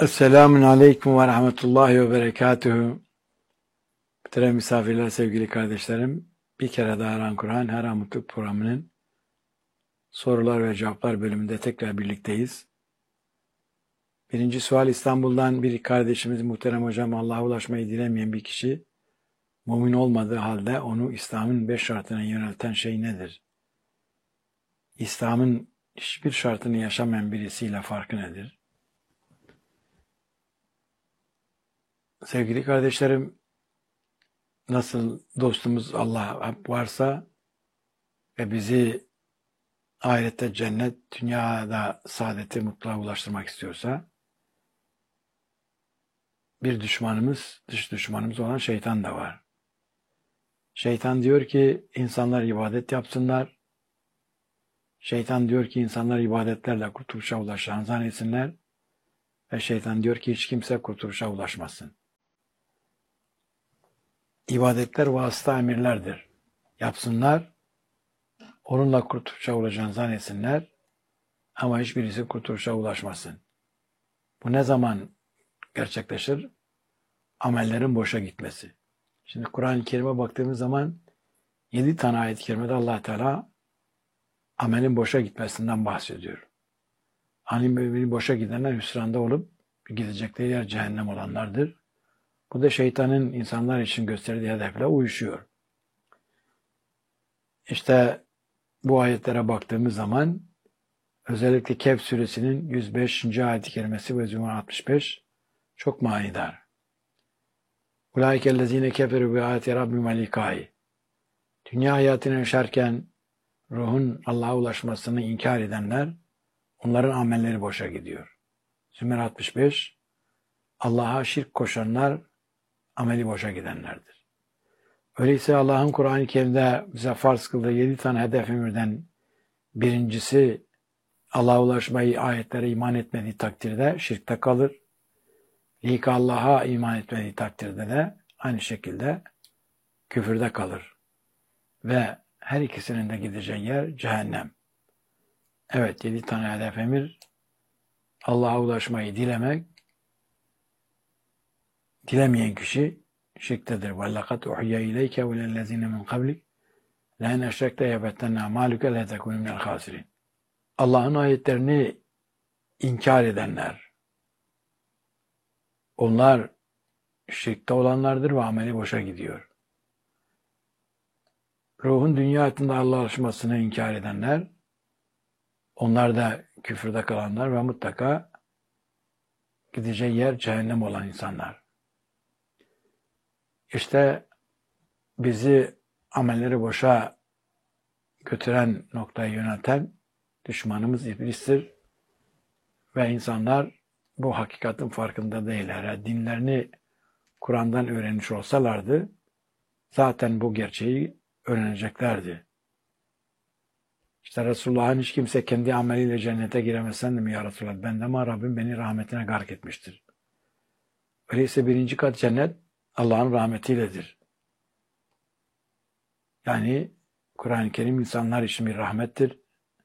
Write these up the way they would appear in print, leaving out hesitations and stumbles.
Esselamun Aleyküm ve Rahmetullahi ve Berekatuhu. Muhterem misafirler, sevgili kardeşlerim. Bir kere daha Kur'an Her An Mutluluk programının sorular ve cevaplar bölümünde tekrar birlikteyiz. Birinci sual, İstanbul'dan bir kardeşimiz, muhterem hocam, Allah'a ulaşmayı dilemeyen bir kişi mümin olmadığı halde onu İslam'ın 5 şartına yönelten şey nedir? İslam'ın hiçbir şartını yaşamayan birisiyle farkı nedir? Sevgili kardeşlerim, nasıl dostumuz Allah varsa ve bizi ahirette cennet, dünyada saadeti, mutluluğa ulaştırmak istiyorsa, bir düşmanımız, dış düşmanımız olan şeytan da var. Şeytan diyor ki insanlar ibadet yapsınlar. Şeytan diyor ki insanlar ibadetlerle kurtuluşa ulaşacağını zannetsinler. Ve şeytan diyor ki hiç kimse kurtuluşa ulaşmasın. İbadetler vasıta emirlerdir. Yapsınlar, onunla kurtuluşa ulaşacağını zannetsinler. Ama hiçbirisi kurtuluşa ulaşmasın. Bu ne zaman gerçekleşir? Amellerin boşa gitmesi. Şimdi Kur'an-ı Kerim'e baktığımız zaman 7 tane ayet-i kerimede Allah Teala amelin boşa gitmesinden bahsediyor. Amelin boşa gidenler hüsranda olup gidecekleri yer cehennem olanlardır. Bu da şeytanın insanlar için gösterdiği hedefle uyuşuyor. İşte bu ayetlere baktığımız zaman özellikle Kehf suresinin 105. ayet-i kerimesi ve Zümer 65 çok manidar. Ulaikellezine keferu bi ayati rabbihim ve likai. Dünya hayatını yaşarken ruhun Allah'a ulaşmasını inkar edenler, onların amelleri boşa gidiyor. Zümer 65, Allah'a şirk koşanlar, ameli boşa gidenlerdir. Öyleyse Allah'ın Kur'an-ı Kerim'de bize farz kıldığı 7 tane hedef emirden birincisi, Allah'a ulaşmayı, ayetlere iman etmediği takdirde şirkte kalır. Lika Allah'a iman etmediği takdirde de aynı şekilde küfürde kalır. Ve her ikisinin de gideceği yer cehennem. Evet, 7 tane hedef emir. Allah'a ulaşmayı dilemek, dilemeyen kişi şirktedir. وَلَّقَدْ اُحْيَ اِلَيْكَ وَلَلَّذِينَ مِنْ قَبْلِكَ لَاِنْ اَشْرَكْتَ يَبَتَّنَّا مَالُكَ لَتَكُونُ مِنَ الْخَاسِرِينَ. Allah'ın ayetlerini inkar edenler, onlar şirkte olanlardır ve ameli boşa gidiyor. Ruhun dünya hayatında Allah'a ulaşmasını inkar edenler, onlar da küfürde kalanlar ve mutlaka gideceği yer cehennem olan insanlar. İşte bizi amelleri boşa götüren noktaya yönelten düşmanımız iblistir. Ve insanlar bu hakikatin farkında değiller. Dinlerini Kur'an'dan öğrenmiş olsalardı zaten bu gerçeği öğreneceklerdi. İşte Resulullah'ın hiç kimse kendi ameliyle cennete giremezsen de mi ya Resulallah? Ben de ama Rabbim beni rahmetine gark etmiştir. Öyleyse birinci kat cennet Allah'ın rahmetiyledir. Yani Kur'an-ı Kerim insanlar için bir rahmettir.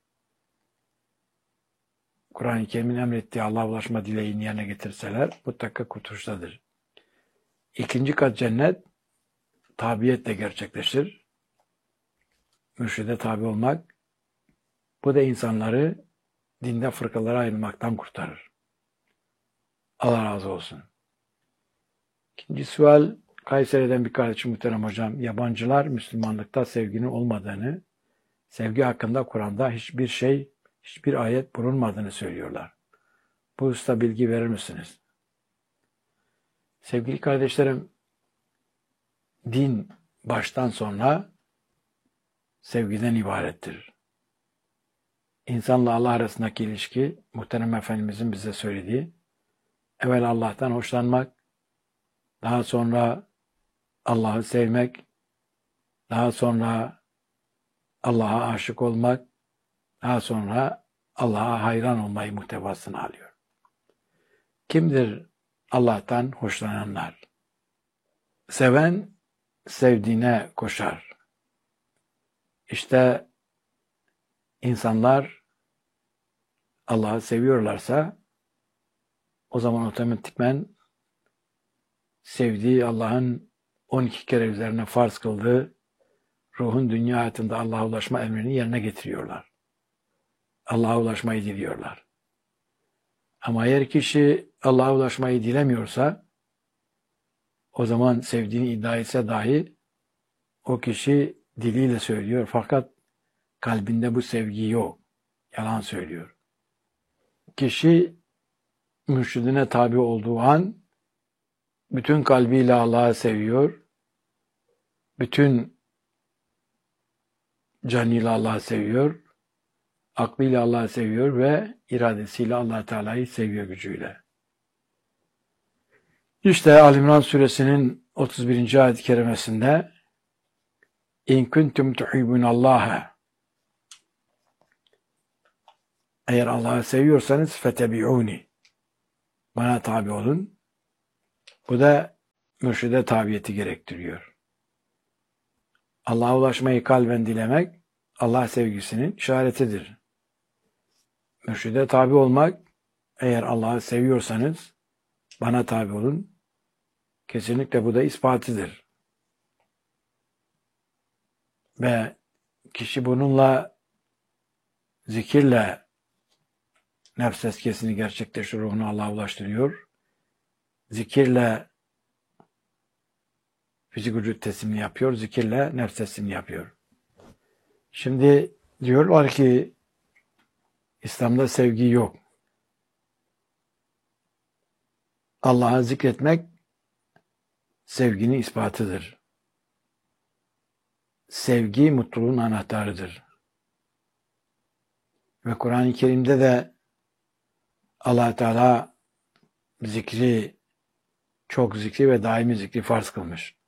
Kur'an-ı Kerim'in emrettiği Allah'a ulaşma dileğini yerine getirseler mutlaka kurtuluştadır. İkinci kat cennet tabiyetle gerçekleşir. Mürşide tabi olmak, bu da insanları dinde fırkalara ayrılmaktan kurtarır. Allah razı olsun. İkinci sual, Kayseri'den bir kardeşim, muhterem hocam, yabancılar Müslümanlıkta sevginin olmadığını, sevgi hakkında Kur'an'da hiçbir ayet bulunmadığını söylüyorlar. Bu hususta bilgi verir misiniz? Sevgili kardeşlerim, din baştan sona sevgiden ibarettir. İnsanla Allah arasındaki ilişki, muhterem Efendimizin bize söylediği, evvel Allah'tan hoşlanmak, daha sonra Allah'ı sevmek, daha sonra Allah'a aşık olmak, daha sonra Allah'a hayran olmayı muhtevasını alıyor. Kimdir Allah'tan hoşlananlar? Seven sevdiğine koşar. İşte insanlar Allah'ı seviyorlarsa o zaman otomatikmen sevdiği Allah'ın 12 kere üzerine farz kıldığı ruhun dünya hayatında Allah'a ulaşma emrini yerine getiriyorlar. Allah'a ulaşmayı diliyorlar. Ama eğer kişi Allah'a ulaşmayı dilemiyorsa, o zaman sevdiğini iddia etse dahi o kişi diliyle söylüyor fakat kalbinde bu sevgi yok. Yalan söylüyor. Kişi mürşidine tabi olduğu an bütün kalbiyle Allah'ı seviyor. Bütün canıyla Allah'ı seviyor. Aklıyla Allah'ı seviyor ve iradesiyle Allah Teala'yı seviyor gücüyle. İşte Ali-İmran suresinin 31. ayet-i kerimesinde İn kuntum tuhibbunallaha, eğer Allah'ı seviyorsanız fetebi'uni, bana tabi olun. Bu da mürşide tabiyeti gerektiriyor. Allah'a ulaşmayı kalben dilemek Allah sevgisinin işaretidir. Mürşide tabi olmak, eğer Allah'ı seviyorsanız bana tabi olun. Kesinlikle bu da ispatıdır. Ve kişi bununla zikirle nefs tezkiyesini gerçekleştiriyor, ruhunu Allah'a ulaştırıyor. Zikirle fizik vücut teslimini yapıyor, zikirle nefs teslimini yapıyor. Şimdi diyorlar ki İslam'da sevgi yok. Allah'a zikretmek sevginin ispatıdır. Sevgi mutluluğun anahtarıdır. Ve Kur'an-ı Kerim'de de Allah Teala zikri, çok zikri ve daimi zikri farz kılmış.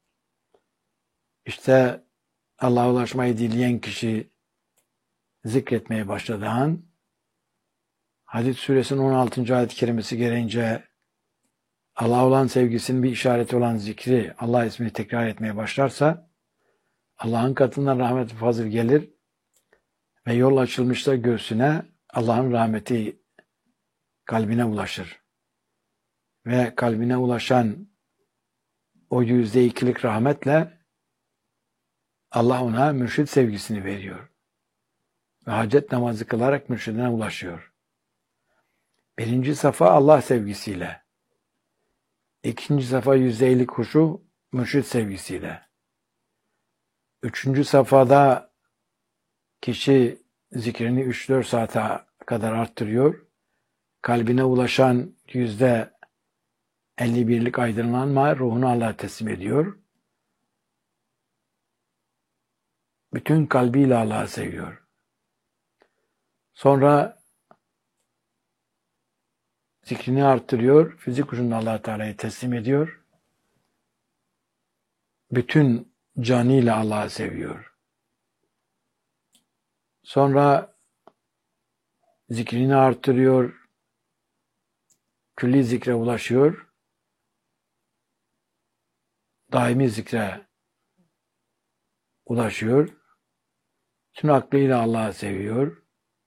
İşte Allah'a ulaşmayı dileyen kişi zikretmeye başladığı an, Hadid suresinin 16. ayet-i kerimesi gereğince Allah'a olan sevgisinin bir işareti olan zikri, Allah ismini tekrar etmeye başlarsa, Allah'ın katından rahmet ve fazıl gelir ve yol açılmışsa göğsüne Allah'ın rahmeti kalbine ulaşır. Ve kalbine ulaşan o %2'lik rahmetle Allah ona mürşid sevgisini veriyor. Ve hacet namazı kılarak mürşidine ulaşıyor. Birinci safa Allah sevgisiyle. İkinci safa %50'lik huşu mürşid sevgisiyle. Üçüncü safhada kişi zikrini 3-4 saate kadar arttırıyor. Kalbine ulaşan %51'lik aydınlanma ruhunu Allah'a teslim ediyor. Bütün kalbiyle Allah'ı seviyor. Sonra zikrini arttırıyor. Fizik ucunda Allah Teala'yı teslim ediyor. Bütün canıyla Allah'ı seviyor. Sonra zikrini arttırıyor. Külli zikre ulaşıyor. Daimi zikre ulaşıyor. Tüm aklıyla Allah'ı seviyor.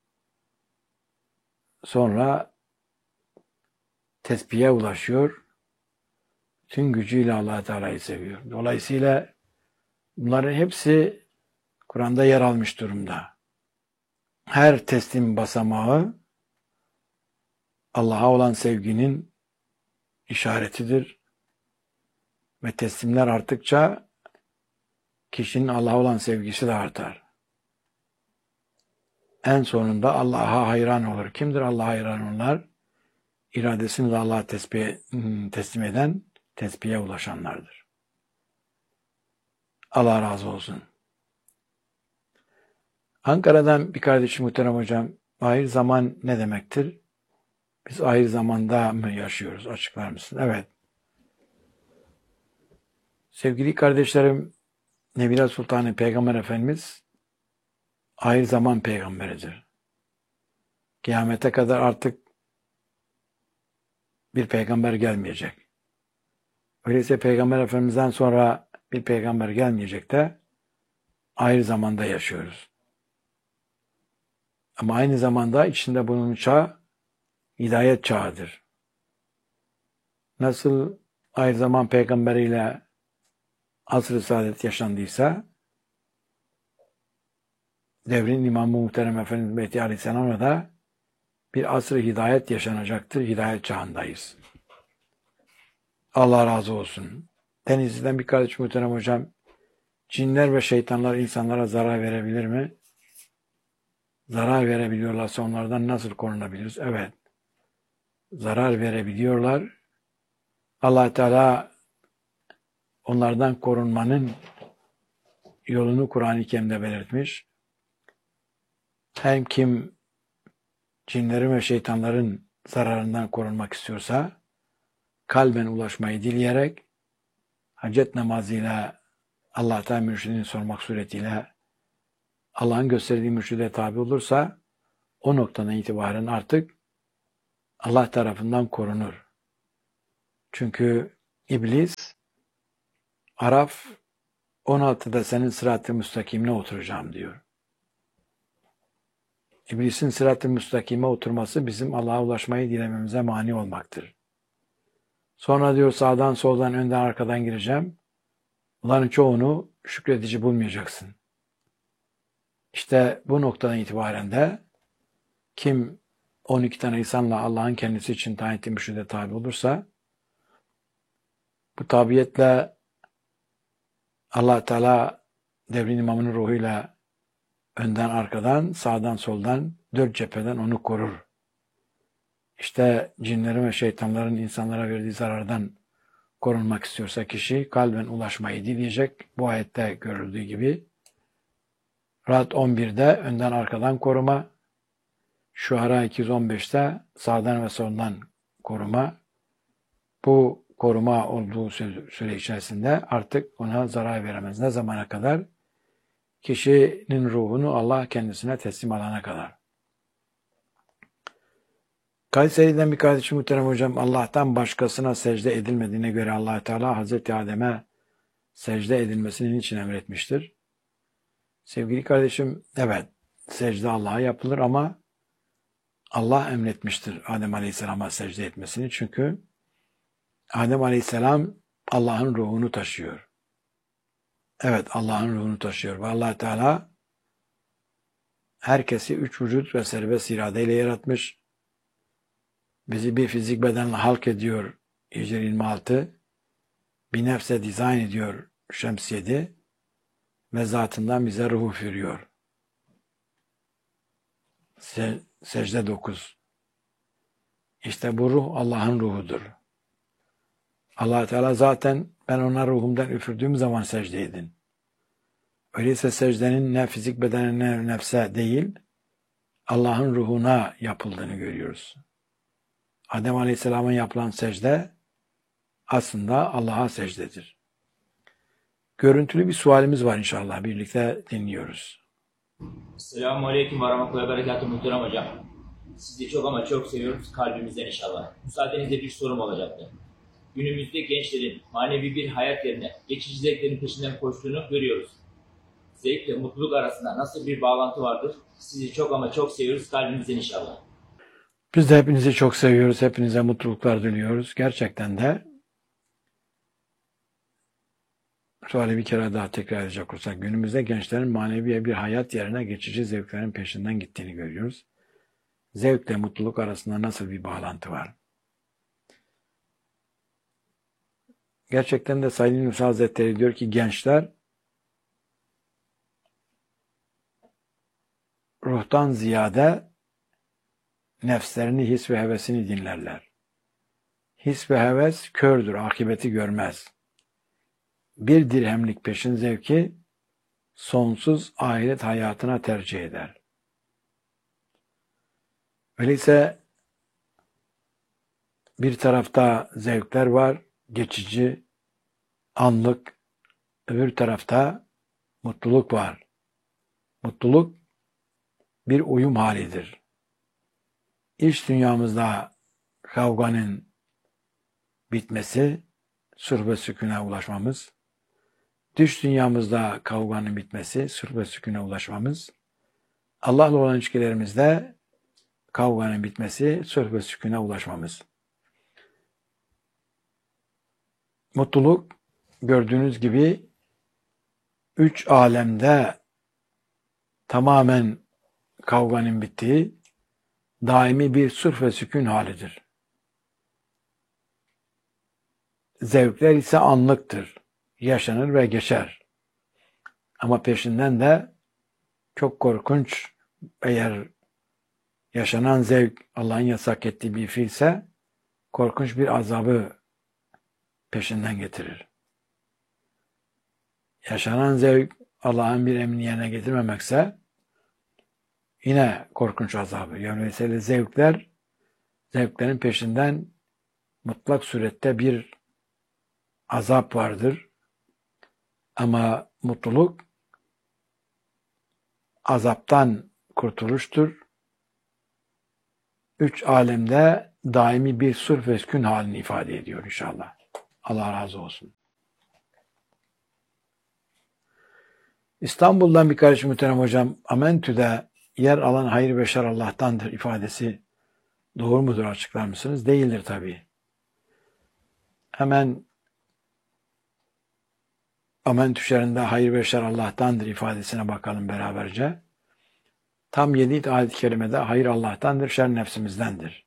Sonra tesbihe ulaşıyor. Tüm gücüyle Allah Teala'yı seviyor. Dolayısıyla bunların hepsi Kur'an'da yer almış durumda. Her teslim basamağı Allah'a olan sevginin işaretidir. Ve teslimler arttıkça kişinin Allah'a olan sevgisi de artar. En sonunda Allah'a hayran olur. Kimdir Allah'a hayran olanlar? İradesini de Allah'a teslim eden, tesbihe ulaşanlardır. Allah razı olsun. Ankara'dan bir kardeşim, muhterem hocam, ahir zaman ne demektir? Biz ahir zamanda mı yaşıyoruz? Açıklar mısın? Evet. Sevgili kardeşlerim, Nebiler Sultanı Peygamber Efendimiz ahir zaman peygamberidir. Kıyamete kadar artık bir peygamber gelmeyecek. Öyleyse Peygamber Efendimiz'den sonra bir peygamber gelmeyecek de ahir zamanda yaşıyoruz. Ama aynı zamanda içinde bulunan çağ hidayet çağıdır. nasıl aynı zaman peygamberiyle asr-ı saadet yaşandıysa, devrin imamı muhterem Efendimiz Mehdi Aleyhisselam'la da bir asr-ı hidayet yaşanacaktır. Hidayet çağındayız. Allah razı olsun. Denizli'den bir kardeş muhterem hocam, cinler ve şeytanlar insanlara zarar verebilir mi? Zarar verebiliyorlarsa onlardan nasıl korunabiliriz? Evet. Zarar verebiliyorlar. Allah Teala onlardan korunmanın yolunu Kur'an-ı Kerim'de belirtmiş. Hem kim cinlerin ve şeytanların zararından korunmak istiyorsa kalben ulaşmayı dileyerek hacet namazıyla Allah Teala mürşidini sormak suretiyle Allah'ın gösterdiği mürşide tabi olursa o noktadan itibaren artık Allah tarafından korunur. Çünkü iblis Araf 16'da senin sırat-ı müstakimine oturacağım diyor. İblisin sırat-ı müstakime oturması bizim Allah'a ulaşmayı dilememize mani olmaktır. Sonra diyor sağdan soldan önden arkadan gireceğim. Bunların çoğunu şükredici bulmayacaksın. İşte bu noktadan itibaren de kim 12 tane insanla Allah'ın kendisi için tayin ettiği mürşide tabi olursa bu tabiyetle Allah Teala devrin imamının ruhuyla önden arkadan, sağdan soldan, dört cepheden onu korur. İşte cinlerin ve şeytanların insanlara verdiği zarardan korunmak istiyorsa kişi kalben ulaşmayı dileyecek. Bu ayette görüldüğü gibi Ra'd 11'de önden arkadan koruma, Şuara 215'te sağdan ve soldan koruma. Bu koruma olduğu süre içerisinde artık ona zarar veremez. Ne zamana kadar? Kişinin ruhunu Allah kendisine teslim alana kadar. Kayseri'den bir kardeşim muhterem hocam, Allah'tan başkasına secde edilmediğine göre Allah Teala Hazreti Adem'e secde edilmesini niçin emretmiştir? Sevgili kardeşim, evet, secde Allah'a yapılır ama Allah emretmiştir Adem Aleyhisselam'a secde etmesini. Çünkü Adem Aleyhisselam Allah'ın ruhunu taşıyor. Evet, Allah'ın ruhunu taşıyor. Ve Allah Teala herkesi üç vücut ve serbest iradeyle yaratmış. Bizi bir fizik bedenle halk ediyor Hicr 26. Bir nefse dizayn ediyor Şems 7. Ve zatından bize ruh üfürüyor. Secde 9. İşte bu ruh Allah'ın ruhudur. Allah Teala zaten ben ona ruhumdan üfürdüğüm zaman secde edin. Öyleyse secdenin ne fizik bedene ne nefse değil, Allah'ın ruhuna yapıldığını görüyoruz. Adem Aleyhisselam'ın yapılan secde aslında Allah'a secdedir. Görüntülü bir sualimiz var inşallah. Birlikte dinliyoruz. Selamun Aleyküm ve Rahmetullahi ve Berekatuhu muhterem hocam. Sizi çok ama çok seviyoruz kalbimizden inşallah. Müsaadenizle bir sorum olacaktı. Günümüzde gençlerin manevi bir hayat yerine geçici zevklerin peşinden koştuğunu görüyoruz. Zevkle mutluluk arasında nasıl bir bağlantı vardır? Sizi çok ama çok seviyoruz kalbimizden inşallah. Biz de hepinizi çok seviyoruz. Hepinize mutluluklar diliyoruz. Gerçekten de suali bir kere daha tekrar edecek olursak günümüzde gençlerin manevi bir hayat yerine geçici zevklerin peşinden gittiğini görüyoruz. Zevkle mutluluk arasında nasıl bir bağlantı var? Gerçekten de Said Nursi Hazretleri diyor ki gençler ruhtan ziyade nefslerini, his ve hevesini dinlerler. His ve heves kördür, akıbeti görmez. Bir dirhemlik peşin zevki sonsuz ahiret hayatına tercih eder. Öyleyse bir tarafta zevkler var, geçici, anlık, öbür tarafta mutluluk var. Mutluluk bir uyum halidir. İç dünyamızda kavganın bitmesi, sürh ve sükûne ulaşmamız, dış dünyamızda kavganın bitmesi, sürh ve sükûne ulaşmamız, Allah'la olan ilişkilerimizde kavganın bitmesi, sürh ve sükûne ulaşmamız. mutluluk gördüğünüz gibi 3 alemde tamamen kavganın bittiği daimi bir sırf ve sükun halidir. Zevkler ise anlıktır. Yaşanır ve geçer. Ama peşinden de çok korkunç, eğer yaşanan zevk Allah'ın yasak ettiği bir fiilse korkunç bir azabı peşinden getirir. Yaşanan zevk Allah'ın bir emrini yerine getirmemekse yine korkunç azabı. Yani mesela zevklerin peşinden mutlak surette bir azap vardır. Ama mutluluk azaptan kurtuluştur. 3 alemde daimi bir sırf ve sükun halini ifade ediyor inşallah. Allah razı olsun. İstanbul'dan bir kardeş muhterem hocam, Amentü'de yer alan hayır ve şer Allah'tandır ifadesi doğru mudur, açıklar mısınız? Değildir tabii. Hemen Amentü şerinde hayır ve şer Allah'tandır ifadesine bakalım beraberce. Tam 7 ayet-i kerimede hayır Allah'tandır, şer nefsimizdendir.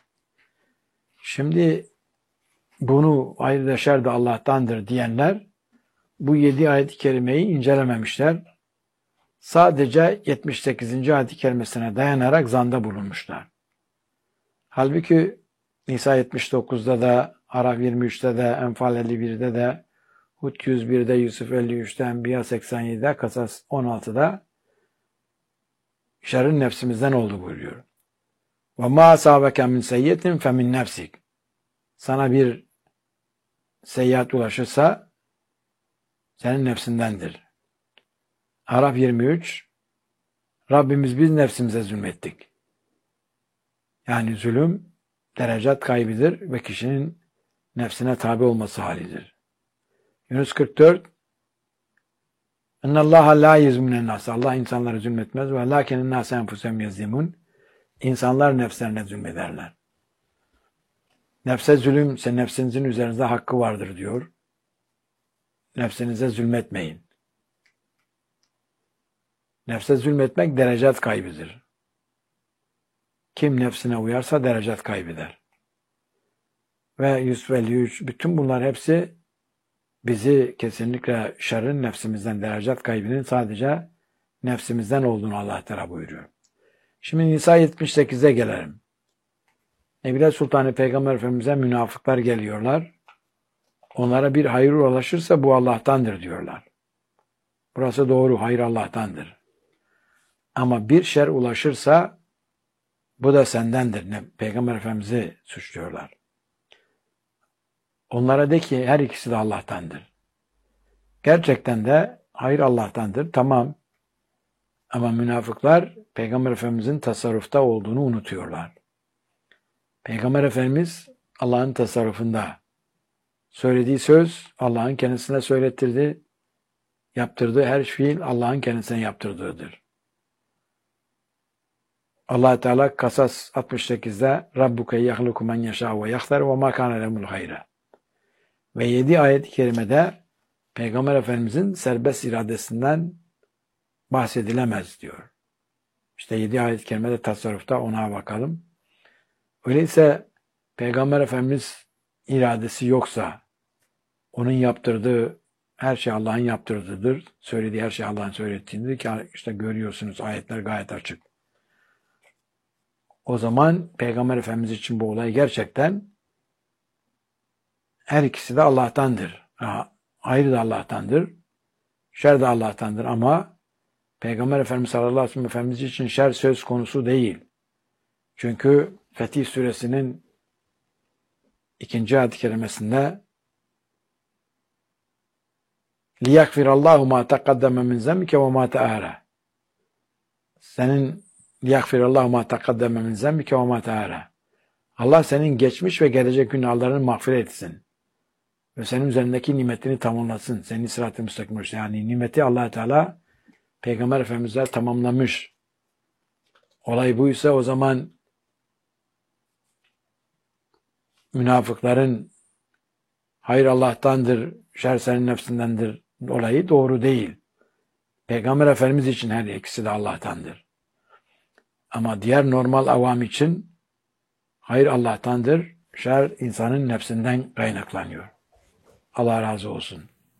Şimdi bunu hayır ve şer de Allah'tandır diyenler bu 7 ayet-i kerimeyi incelememişler. Sadece 78. ayet-i kerimesine dayanarak zanda bulunmuşlar. Halbuki Nisa 79'da da, Araf 23'te de, Enfal 51'de de, Hud 101'de, Yusuf 53'te, Enbiya 87'de, Kasas 16'da şerrin nefsimizden oldu buyuruyor. وَمَا أَصَابَكَ مِنْ سَيِّئَةٍ فَمِنْ نَفْسِكَ. Sana bir seyyiat ulaşırsa senin nefsindendir. Araf 23, Rabbimiz biz nefsimize zulmettik. Yani zulüm derecat kaybıdır ve kişinin nefsine tabi olması halidir. Yunus 44, اِنَّ اللّٰهَ لَا يَزْمُنَ النَّاسِ. Allah insanlara zulmetmez. وَلَاكِنِ النَّاسَ اَنْفُسَهُمْ يَزْلِمُونَ. İnsanlar nefslerine zulmederler. Nefse zulüm, nefsinizin üzerinizde hakkı vardır diyor. Nefsinize zulmetmeyin. Nefse zulmetmek derecat kaybıdır. Kim nefsine uyarsa derecat kaybeder. Ve 153, bütün bunlar hepsi bizi kesinlikle şerrin nefsimizden, derecat kaybının sadece nefsimizden olduğunu Allah Teala buyuruyor. Şimdi Nisa 78'e gelelim. Nebiler Sultanı Peygamber Efendimiz'e münafıklar geliyorlar. Onlara bir hayır ulaşırsa bu Allah'tandır diyorlar. Burası doğru, hayır Allah'tandır. Ama bir şer ulaşırsa bu da sendendir. Peygamber Efendimiz'i suçluyorlar. Onlara de ki her ikisi de Allah'tandır. Gerçekten de hayır Allah'tandır. Tamam. Ama münafıklar Peygamber Efendimiz'in tasarrufta olduğunu unutuyorlar. Peygamber Efendimiz Allah'ın tasarrufunda. Söylediği söz Allah'ın kendisine söylettirdi. Yaptırdığı her fiil Allah'ın kendisine yaptırdığıdır. Allah Teala Kasas 68'de Rabbuke yahluku men yeşâ ve yahtar ve mâ kâne lemul hayra. Ve 7 ayet-i kerimede Peygamber Efendimizin serbest iradesinden bahsedilemez diyor. İşte 7 ayet-i kerimede tasarrufta, ona bakalım. Öyleyse Peygamber Efendimiz iradesi yoksa onun yaptırdığı her şey Allah'ın yaptırdığıdır. Söylediği her şey Allah'ın söylediğidir ki işte görüyorsunuz, ayetler gayet açık. O zaman Peygamber Efendimiz için bu olay gerçekten her ikisi de Allah'tandır. Hayır da Allah'tandır. Şer de Allah'tandır ama Peygamber Efendimiz sallallahu aleyhi ve sellem Efendimiz için şer söz konusu değil. Çünkü Fetih Suresinin 2. ayet-i kerimesinde لِيَغْفِرَ اللّٰهُ مَا تَقَدَّمَ مِنْ زَمِّكَ وَمَا تَآرَى. Senin لِيَغْفِرَ اللّٰهُ مَا تَقَدَّمَ مِنْ زَمِّكَ وَمَا تَآرَى. Allah senin geçmiş ve gelecek günahlarını mağfiret etsin. Ve senin üzerindeki nimetini tamamlasın. Senin sırat-ı müstakim. Yani nimeti Allah Teala Peygamber Efendimiz'e tamamlamış. Olay buysa o zaman münafıkların hayır Allah'tandır, şer senin nefsindendir olayı doğru değil. Peygamber Efendimiz için her ikisi de Allah'tandır. Ama diğer normal avam için hayır Allah'tandır, şer insanın nefsinden kaynaklanıyor. Allah razı olsun.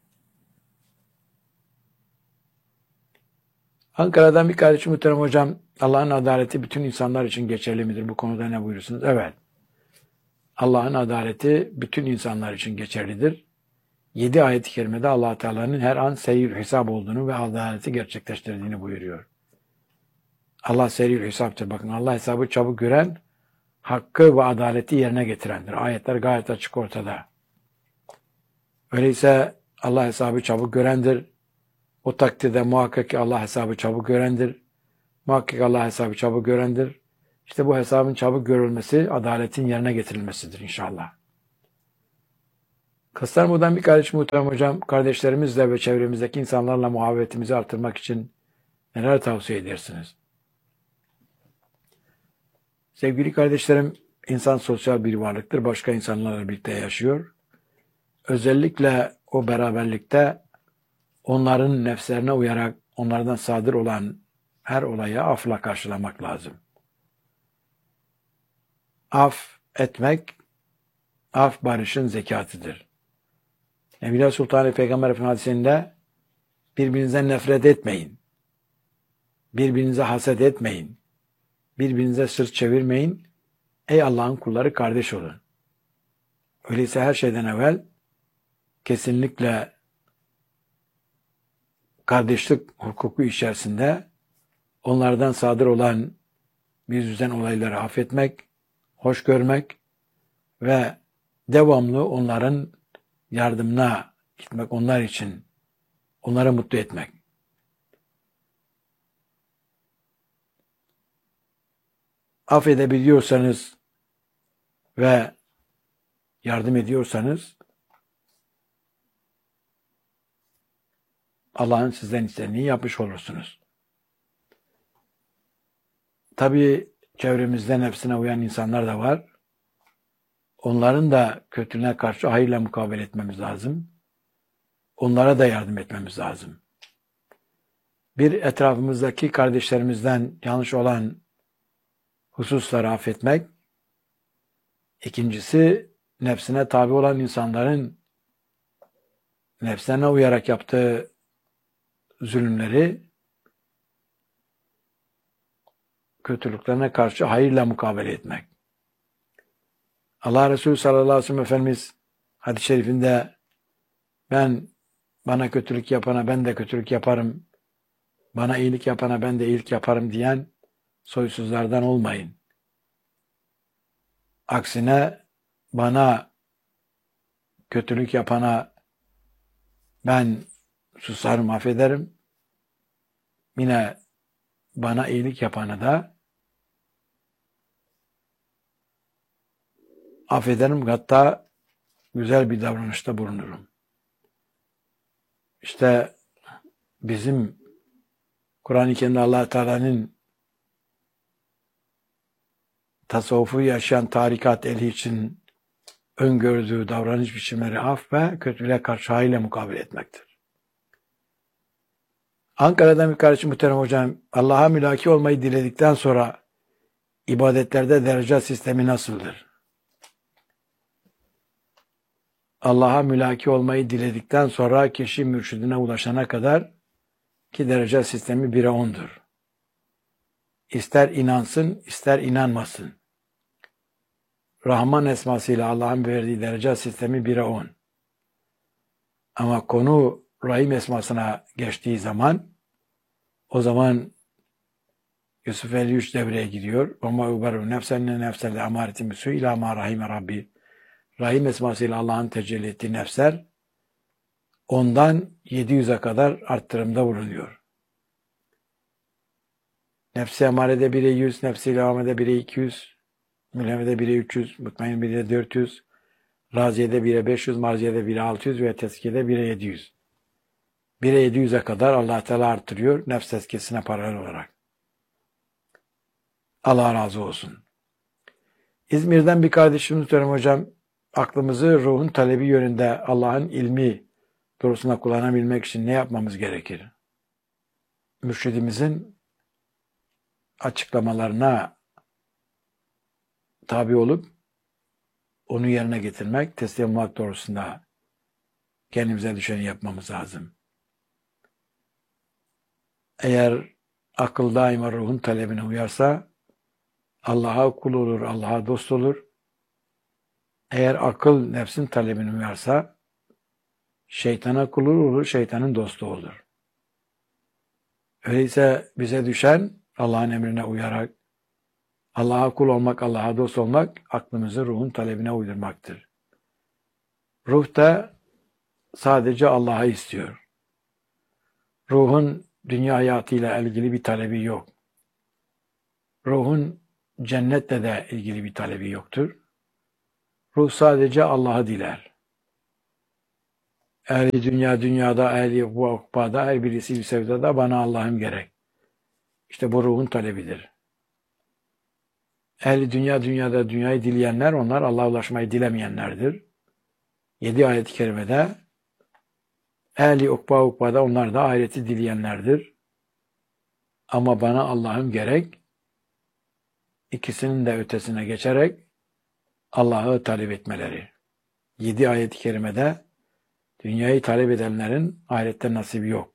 Ankara'dan bir kardeşim muhterem hocam, Allah'ın adaleti bütün insanlar için geçerli midir? Bu konuda ne buyurursunuz? Evet. Allah'ın adaleti bütün insanlar için geçerlidir. 7 ayet-i kerimede Allah Teala'nın her an seyir hesap olduğunu ve adaleti gerçekleştirdiğini buyuruyor. Allah seyir hesaptır. Bakın Allah hesabı çabuk gören, hakkı ve adaleti yerine getirendir. Ayetler gayet açık ortada. Öyleyse Allah hesabı çabuk görendir. O takdirde muhakkak ki Allah hesabı çabuk görendir. Muhakkak Allah hesabı çabuk görendir. İşte bu hesabın çabuk görülmesi, adaletin yerine getirilmesidir inşallah. Kastamonu'dan bir kardeşim muhterem hocam, kardeşlerimizle ve çevremizdeki insanlarla muhabbetimizi artırmak için neler tavsiye edersiniz? Sevgili kardeşlerim, insan sosyal bir varlıktır. Başka insanlarla birlikte yaşıyor. Özellikle o beraberlikte onların nefslerine uyarak onlardan sadır olan her olaya afla karşılamak lazım. Af etmek, af barışın zekatıdır. Evliya Sultan Peygamber Efendimiz hadisinde birbirinizden nefret etmeyin. Birbirinize haset etmeyin. Birbirinize sırt çevirmeyin. Ey Allah'ın kulları kardeş olun. Öyleyse her şeyden evvel kesinlikle kardeşlik hukuku içerisinde onlardan sadır olan yüzden olayları affetmek, hoş görmek ve devamlı onların yardımına gitmek, onlar için onları mutlu etmek. Affedebiliyorsanız ve yardım ediyorsanız Allah'ın sizden istediğini yapmış olursunuz. Tabii çevremizde nefsine uyan insanlar da var. Onların da kötülüğüne karşı hayırla mukabele etmemiz lazım. Onlara da yardım etmemiz lazım. Bir, etrafımızdaki kardeşlerimizden yanlış olan hususları affetmek. İkincisi, nefsine tabi olan insanların nefsine uyarak yaptığı zulümleri, kötülüklerine karşı hayırla mukabele etmek. Allah Resulü sallallahu aleyhi ve sellem Efendimiz hadis-i şerifinde bana kötülük yapana ben de kötülük yaparım, bana iyilik yapana ben de iyilik yaparım diyen soysuzlardan olmayın. Aksine bana kötülük yapana ben susarım, affederim. Yine bana iyilik yapana da affederim, hatta güzel bir davranışta bulunurum. İşte bizim Kur'an-ı Kerim'de Allah Teala'nın tasavvufu yaşayan tarikat ehli için öngördüğü davranış biçimleri af ve kötülüğe karşı hayırla mukabele etmektir. Ankara'dan bir kardeşim muhterem hocam, Allah'a mülaki olmayı diledikten sonra ibadetlerde derece sistemi nasıldır? Allah'a mülaki olmayı diledikten sonra kişi mürşidine ulaşana kadar ki derece sistemi 1'e 10'dur. İster inansın, ister inanmasın. Rahman esmasıyla Allah'ın verdiği derece sistemi 1'e 10. Ama konu Rahim esmasına geçtiği zaman, o zaman Yusuf 53 devreye giriyor. وَمَا اُبَرُّ نَفْسَنَّ نَفْسَ لَاَمَارِتِ بِسُوءِ اِلَى مَا رَحِمَ Rabbi. Rahim esmasıyla Allah'ın tecelli ettiği nefsler ondan 700'e kadar arttırımda bulunuyor. Nefsi emarede 1'e 100, nefsi ilhamede 1'e 200, mülhemede 1'e 300, mutmain 1'e 400, raziyede 1'e 500, marziyede 1'e 600 ve tezkiyede 1'e 700. 1'e 700'e kadar Allah Teala arttırıyor nefs tezkiyesine paralel olarak. Allah razı olsun. İzmir'den bir kardeşimiz diyorum hocam, aklımızı ruhun talebi yönünde Allah'ın ilmi doğrusunda kullanabilmek için ne yapmamız gerekir? Mürşidimizin açıklamalarına tabi olup onu yerine getirmek, teslim olmak doğrusunda kendimize düşeni yapmamız lazım. Eğer akıl daima ruhun talebine uyarsa Allah'a kul olur, Allah'a dost olur. Eğer akıl nefsin talebine uyarsa şeytana kul olur, şeytanın dostu olur. Öyleyse bize düşen Allah'ın emrine uyarak Allah'a kul olmak, Allah'a dost olmak, aklımızı ruhun talebine uydurmaktır. Ruh da sadece Allah'ı istiyor. Ruhun dünya hayatıyla ilgili bir talebi yok. Ruhun cennetle de ilgili bir talebi yoktur. Ruh sadece Allah'ı diler. Ehli dünya dünyada, ehli bu ukbada, her birisi bir sevdada bana Allah'ım gerek. İşte bu ruhun talebidir. Ehli dünya dünyada dünyayı dileyenler, onlar Allah'a ulaşmayı dilemeyenlerdir. 7 ayet-i kerimede ehli ukbada onlar da ahireti dileyenlerdir. Ama bana Allah'ım gerek, ikisinin de ötesine geçerek Allah'ı talep etmeleri. 7 ayet-i kerimede dünyayı talep edenlerin ahirette nasibi yok.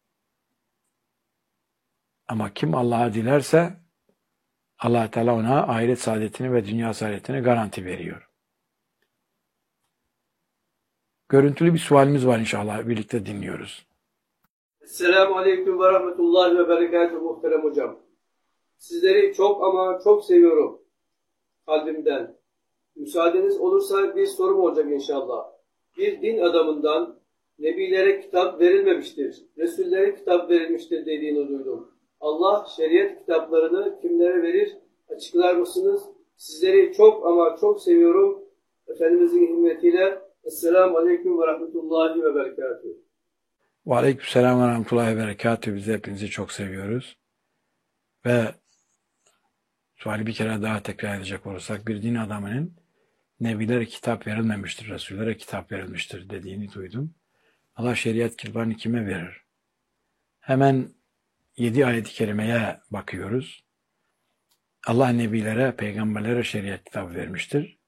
Ama kim Allah'a dilerse Allah Teala ona ahiret saadetini ve dünya saadetini garanti veriyor. Görüntülü bir sualimiz var inşallah. Birlikte dinliyoruz. Esselamu Aleyküm ve Rahmetullahi ve Berekatuhu muhterem hocam. Sizleri çok ama çok seviyorum. Kalbimden. Müsaadeniz olursa bir sorum olacak inşallah. Bir din adamından Nebilere kitap verilmemiştir, Resullere kitap verilmiştir dediğini duydum. Allah şeriat kitaplarını kimlere verir? Açıklar mısınız? Sizleri çok ama çok seviyorum. Efendimizin himmetiyle. Esselamu Aleyküm ve Rahmetullahi ve Berekatuhu. Ve aleykümselam ve rahmetullahi ve berekatuhu. Biz hepinizi çok seviyoruz. Ve suali bir kere daha tekrar edecek olursak, bir din adamının Nebilere kitap verilmemiştir, Resullere kitap verilmiştir dediğini duydum. Allah şeriat kitaplarını kime verir? Hemen 7 ayet-i kerimeye bakıyoruz. Allah Nebilere, peygamberlere şeriat kitabı vermiştir.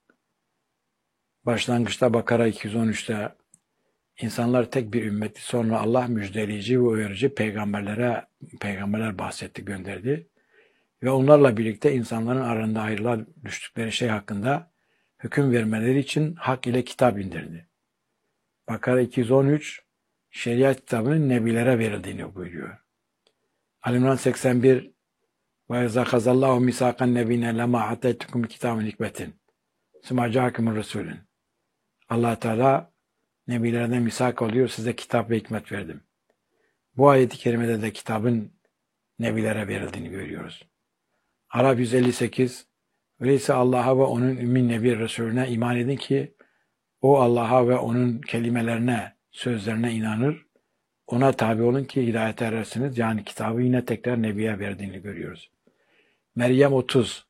Başlangıçta Bakara 213'te insanlar tek bir ümmetti. Sonra Allah müjdeleyici ve uyarıcı peygamberler bahsetti, gönderdi. Ve onlarla birlikte insanların arasında ayrılığa düştükleri şey hakkında hüküm vermeleri için hak ile kitap indirdi. Bakara 213 şeriat kitabının nebilere verildiğini buyuruyor. Ali İmran 81 ve zakazallahu misakan nebine lema ataytukum kitabın hikmetin sımacâkümün resulün. Allah Teala nebilerden misak oluyor, size kitap ve hikmet verdim. Bu ayet-i kerimede de kitabın nebilere verildiğini görüyoruz. Arap 158 öyleyse Allah'a ve onun ümmi nebi Resulüne iman edin ki o Allah'a ve onun kelimelerine, sözlerine inanır. Ona tabi olun ki hidayete erersiniz. Yani kitabı yine tekrar Nebi'ye verdiğini görüyoruz. Meryem 30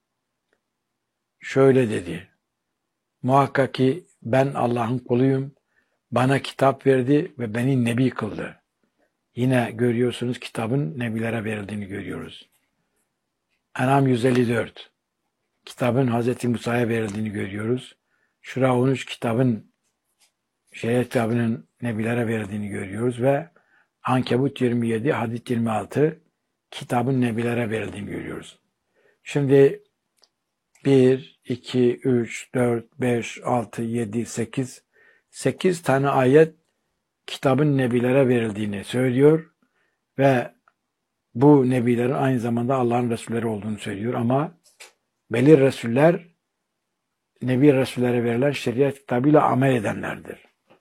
şöyle dedi. Muhakkak ki ben Allah'ın kuluyum. Bana kitap verdi ve beni Nebi kıldı. Yine görüyorsunuz kitabın Nebilere verildiğini görüyoruz. En'am 154 kitabın Hz. Musa'ya verildiğini görüyoruz. Şura 13 kitabın şeriat kitabının Nebilere verildiğini görüyoruz ve Ankebut 27, Hadid 26 kitabın Nebilere verildiğini görüyoruz. Şimdi 1, 2, 3, 4, 5, 6, 7, 8 tane ayet kitabın Nebilere verildiğini söylüyor ve bu Nebilerin aynı zamanda Allah'ın Resulleri olduğunu söylüyor ama belli Resuller Nebi Resullere verilen şeriat kitabıyla amel edenlerdir.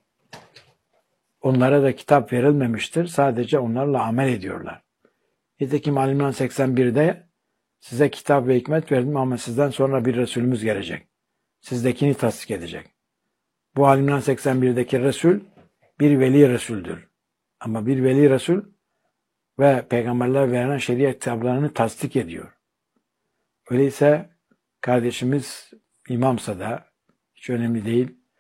Onlara da kitap verilmemiştir. Sadece onlarla amel ediyorlar. Nitekim Ali İmran 81'de size kitap ve hikmet verdim ama sizden sonra bir Resulümüz gelecek. Sizdekini tasdik edecek. Bu Ali İmran 81'deki Resul bir veli Resul'dür. Ama bir veli Resul ve peygamberler verilen şeriat kitaplarını tasdik ediyor. Öyleyse kardeşimiz imamsa da hiç önemli değil.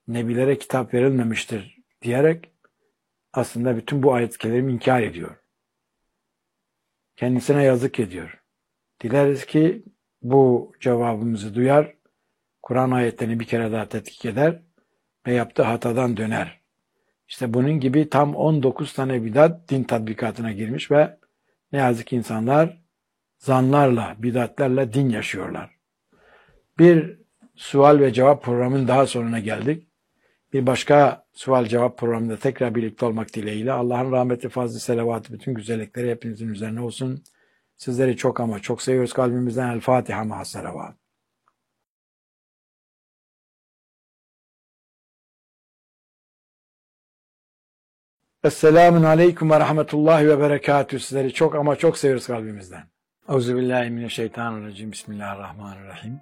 nebilere kitap verilmemiştir diyerek aslında bütün bu ayet-i kerime inkar ediyor. Kendisine yazık ediyor. Dileriz ki bu cevabımızı duyar, Kur'an ayetlerini bir kere daha tetkik eder ve yaptığı hatadan döner. İşte bunun gibi tam 19 tane bidat din tatbikatına girmiş ve ne yazık ki insanlar zanlarla, bidatlerle din yaşıyorlar. Bir sual ve cevap programının daha sonuna geldik. Bir başka sual cevap programında tekrar birlikte olmak dileğiyle Allah'ın rahmeti, fazlı, selavatı, bütün güzellikleri hepinizin üzerine olsun. Sizleri çok ama çok seviyoruz kalbimizden. El Fatiha ma'as selavat. Esselamun aleyküm ve rahmetullahi ve berekatühü. Sizleri çok ama çok seviyoruz kalbimizden. Euzubillahimineşşeytanirracim. Bismillahirrahmanirrahim.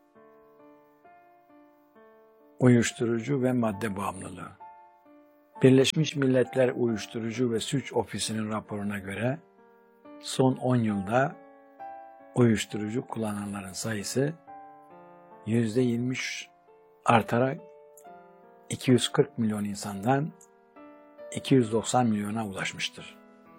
Uyuşturucu ve madde bağımlılığı. Birleşmiş Milletler Uyuşturucu ve Suç Ofisi'nin raporuna göre son 10 yılda uyuşturucu kullananların sayısı %23 artarak 240 milyon insandan 290 milyona ulaşmıştır.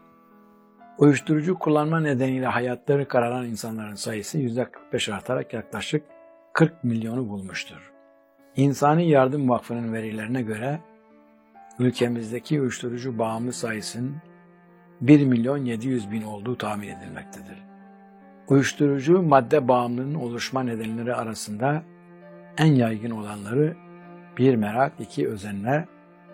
Uyuşturucu kullanma nedeniyle hayatları kararan insanların sayısı %45 artarak yaklaşık 40 milyonu bulmuştur. İnsani Yardım Vakfı'nın verilerine göre ülkemizdeki uyuşturucu bağımlı sayısının 1.700.000 olduğu tahmin edilmektedir. Uyuşturucu madde bağımlılığının oluşma nedenleri arasında en yaygın olanları 1. Merak, 2. Özenme,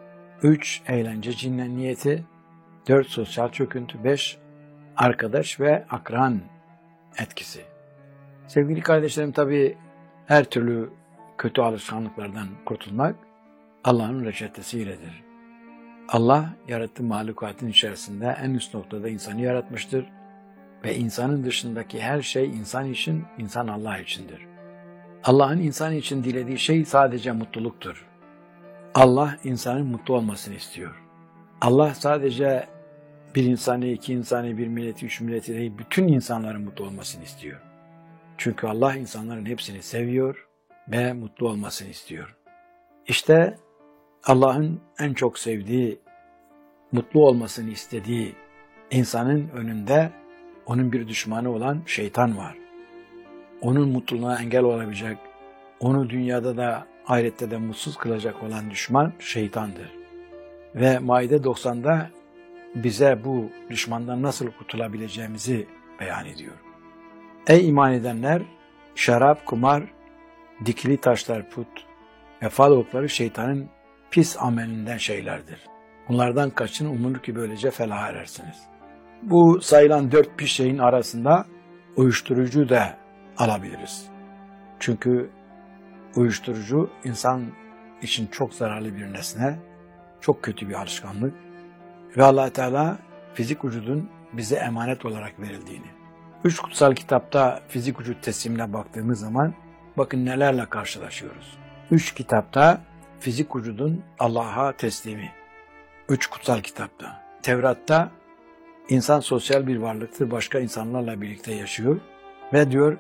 3. Eğlence cinniyeti, 4. Sosyal çöküntü, 5. Arkadaş ve akran etkisi. Sevgili kardeşlerim, tabii her türlü kötü alışkanlıklardan kurtulmak Allah'ın reçetesiyledir. Allah yarattığı mahlukatın içerisinde en üst noktada insanı yaratmıştır ve insanın dışındaki her şey insan için, insan Allah içindir. Allah'ın insan için dilediği şey sadece mutluluktur. Allah insanın mutlu olmasını istiyor. Allah sadece bir insanı, iki insanı, bir milleti, üç milleti değil, bütün insanların mutlu olmasını istiyor. Çünkü Allah insanların hepsini seviyor ve mutlu olmasını istiyor. İşte Allah'ın en çok sevdiği, mutlu olmasını istediği insanın önünde onun bir düşmanı olan şeytan var. Onun mutluluğuna engel olabilecek, onu dünyada da ahirette de mutsuz kılacak olan düşman şeytandır. Ve Maide 90'da bize bu düşmandan nasıl kurtulabileceğimizi beyan ediyor. Ey iman edenler! Şarap, kumar, dikili taşlar, put ve fal okları şeytanın pis amelinden şeylerdir. Bunlardan kaçın, umulur ki böylece felaha erersiniz. Bu sayılan 4 pis şeyin arasında uyuşturucu da alabiliriz. Çünkü uyuşturucu insan için çok zararlı bir nesne, çok kötü bir alışkanlık ve Allah Teala fizik vücudun bize emanet olarak verildiğini. 3 kutsal kitapta fizik vücut teslimine baktığımız zaman bakın nelerle karşılaşıyoruz. 3 kitapta fizik vücudun Allah'a teslimi. 3 kutsal kitapta. Tevrat'ta insan sosyal bir varlıktır, başka insanlarla birlikte yaşıyor ve diyor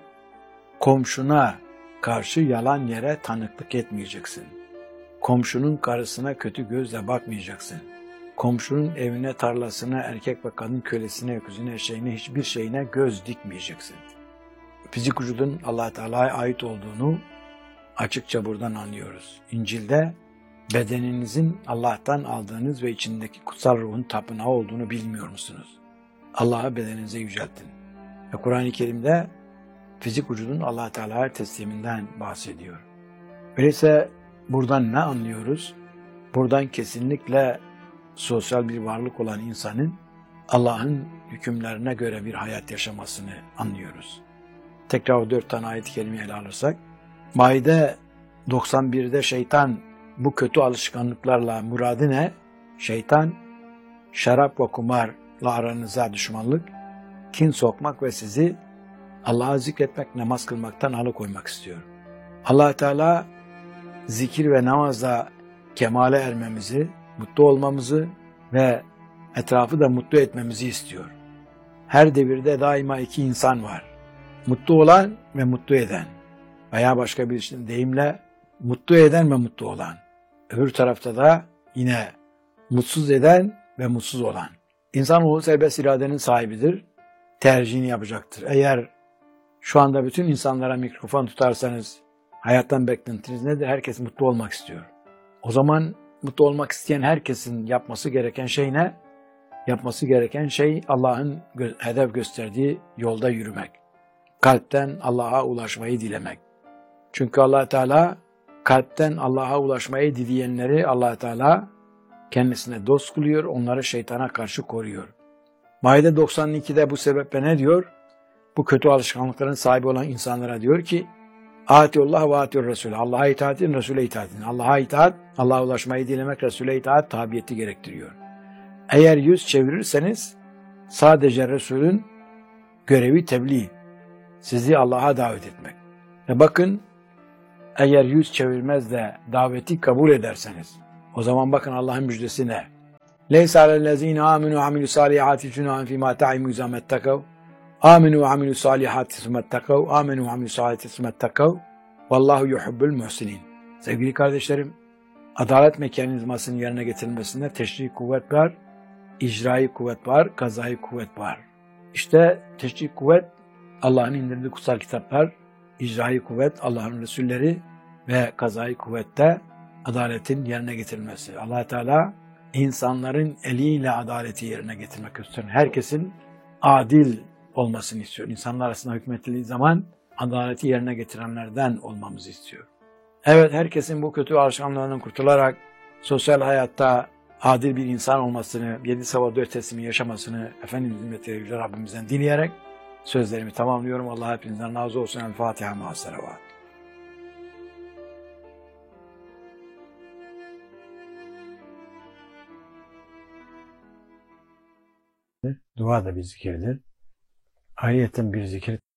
komşuna karşı yalan yere tanıklık etmeyeceksin. Komşunun karısına kötü gözle bakmayacaksın. Komşunun evine, tarlasına, erkek ve kadın kölesine, öküzüne, eşeğine, hiçbir şeyine göz dikmeyeceksin. Fizik vücudun Allah Teala'ya ait olduğunu açıkça buradan anlıyoruz. İncil'de bedeninizin Allah'tan aldığınız ve içindeki kutsal ruhun tapınağı olduğunu bilmiyor musunuz? Allah'a bedeninize yüceltin. Ve Kur'an-ı Kerim'de fizik vücudun Allah Teala'ya tesliminden bahsediyor. Öyleyse buradan ne anlıyoruz? Buradan kesinlikle sosyal bir varlık olan insanın Allah'ın hükümlerine göre bir hayat yaşamasını anlıyoruz. Tekrar o 4 tane ayet-i kerimeyi ele alırsak, Maide 91'de şeytan bu kötü alışkanlıklarla muradı ne? Şeytan, şarap ve kumarla aranıza düşmanlık, kin sokmak ve sizi Allah'a zikretmek, namaz kılmaktan alıkoymak istiyor. Allah Teala zikir ve namazla kemale ermemizi, mutlu olmamızı ve etrafı da mutlu etmemizi istiyor. Her devirde daima 2 insan var. Mutlu olan ve mutlu eden. Veya başka bir deyimle mutlu eden ve mutlu olan. öbür tarafta da yine mutsuz eden ve mutsuz olan. İnsanoğlu serbest iradenin sahibidir. Tercihini yapacaktır. Eğer şu anda bütün insanlara mikrofon tutarsanız hayattan beklentiniz nedir? Herkes mutlu olmak istiyor. O zaman mutlu olmak isteyen herkesin yapması gereken şey ne? Yapması gereken şey Allah'ın hedef gösterdiği yolda yürümek. Kalpten Allah'a ulaşmayı dilemek. Çünkü Allah Teala kalpten Allah'a ulaşmayı dileyenleri Allah Teala kendisine dost kılıyor, onları şeytana karşı koruyor. Maide 92'de bu sebeple ne diyor? Bu kötü alışkanlıkların sahibi olan insanlara diyor ki Atiullah ve atiur Resulü. Allah'a itaat edin, Resul'e itaat edin. Allah'a itaat, Allah'a ulaşmayı dilemek, Resul'e itaat, tabiyeti gerektiriyor. Eğer yüz çevirirseniz sadece Resul'ün görevi tebliğ, sizi Allah'a davet etmek. Ve bakın eğer yüz çevirmez de daveti kabul ederseniz o zaman bakın Allah'ın müjdesi ne? Leysa alellezine aminu ve amilü salihati cunahun fîmâ ta'imu izamettekav. Aminu ve amilü salihati sümettekav. Aminu ve amilü salihati sümettekav. Vallahu yuhibbul muhsinin. Sevgili kardeşlerim, adalet mekanizmasının yerine getirilmesinde teşri kuvvet var, icrai kuvvet var, kazai kuvvet var. İşte teşri kuvvet Allah'ın indirdiği kutsal kitaplar, icrai kuvvet Allah'ın Resulleri ve kazai kuvvette adaletin yerine getirilmesi. Allah Teala insanların eliyle adaleti yerine getirmek istiyor. Herkesin adil olmasını istiyor. İnsanlar arasında hükmettiği zaman adaleti yerine getirenlerden olmamızı istiyor. Evet, herkesin bu kötü alışkanlığından kurtularak sosyal hayatta adil bir insan olmasını, 7 sabah 4 teslimi yaşamasını Efendimiz'in ve Yüce Rabbimizden dileyerek sözlerimi tamamlıyorum. Allah hepinizden razı olsun. El Fatiha ma'as salavat. Dua da bir zikirdir. Ayrıyeten bir zikir